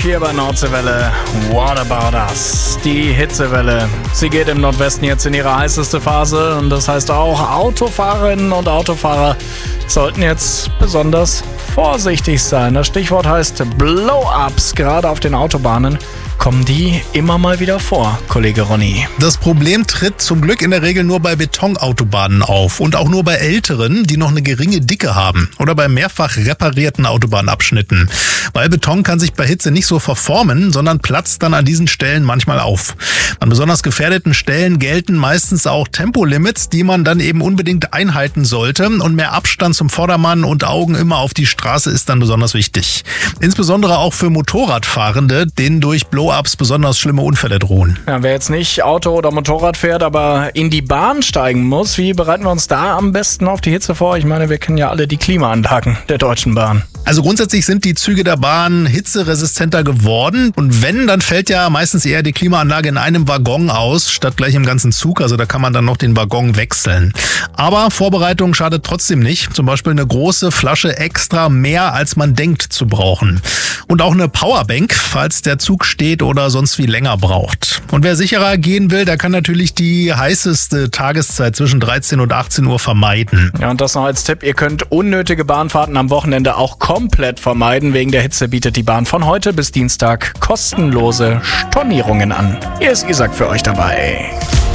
hier bei Nordseewelle. What about us? Die Hitzewelle. Sie geht im Nordwesten jetzt in ihre heißeste Phase und das heißt auch, Autofahrerinnen und Autofahrer sollten jetzt besonders vorsichtig sein. Das Stichwort heißt Blow-ups. Gerade auf den Autobahnen kommen die immer mal wieder vor, Kollege Ronny. Das Problem tritt zum Glück in der Regel nur bei Betonautobahnen auf und auch nur bei älteren, die noch eine geringe Dicke haben oder bei mehrfach reparierten Autobahnabschnitten. Weil Beton kann sich bei Hitze nicht so verformen, sondern platzt dann an diesen Stellen manchmal auf. An besonders gefährdeten Stellen gelten meistens auch Tempolimits, die man dann eben unbedingt einhalten sollte, und mehr Abstand zum Vordermann und Augen immer auf die Straße ist dann besonders wichtig. Insbesondere auch für Motorradfahrende, denen durch Blow-ups besonders schlimme Unfälle drohen. Ja, wer jetzt nicht Auto oder Motorrad fährt, aber in die Bahn steigen muss, wie bereiten wir uns da am besten auf die Hitze vor? Ich meine, wir kennen ja alle die Klimaanlagen der Deutschen Bahn. Also grundsätzlich sind die Züge der Bahn hitzeresistenter geworden. Und wenn, dann fällt ja meistens eher die Klimaanlage in einem Waggon aus, statt gleich im ganzen Zug. Also da kann man dann noch den Waggon wechseln. Aber Vorbereitung schadet trotzdem nicht. Zum Beispiel eine große Flasche extra mehr, als man denkt zu brauchen. Und auch eine Powerbank, falls der Zug steht oder sonst wie länger braucht. Und wer sicherer gehen will, der kann natürlich die heißeste Tageszeit zwischen 13 und 18 Uhr vermeiden. Ja, und das noch als Tipp. Ihr könnt unnötige Bahnfahrten am Wochenende auch komplett vermeiden. Wegen der Hitze bietet die Bahn von heute bis Dienstag kostenlose Stornierungen an. Hier ist Isaac für euch dabei.